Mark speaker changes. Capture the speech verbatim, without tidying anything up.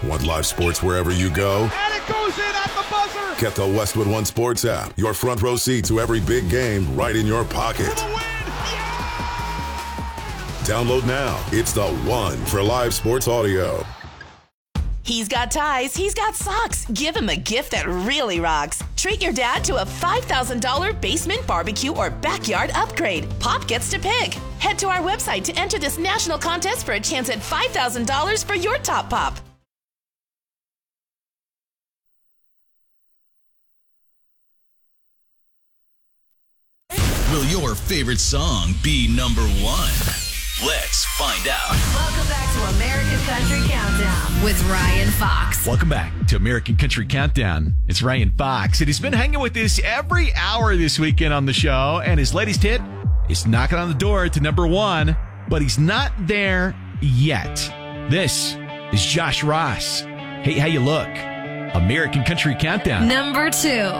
Speaker 1: Want live sports wherever you go?
Speaker 2: And it goes in at the buzzer!
Speaker 1: Get the Westwood One Sports app. Your front row seat to every big game right in your pocket.
Speaker 2: For the win!
Speaker 1: Download now. It's the one for live sports audio.
Speaker 3: He's got ties. He's got socks. Give him a gift that really rocks. Treat your dad to a five thousand dollars basement barbecue or backyard upgrade. Pop gets to pick. Head to our website to enter this national contest for a chance at five thousand dollars for your top pop.
Speaker 4: Will your favorite song be number one? Let's find out.
Speaker 5: Welcome back to American Country Countdown with Ryan Fox.
Speaker 6: Welcome back to American Country Countdown. It's Ryan Fox, and he's been hanging with us every hour this weekend on the show, and his latest hit is knocking on the door to number one, but he's not there yet. This is Josh Ross. Hey, how you look? American Country Countdown.
Speaker 5: Number two.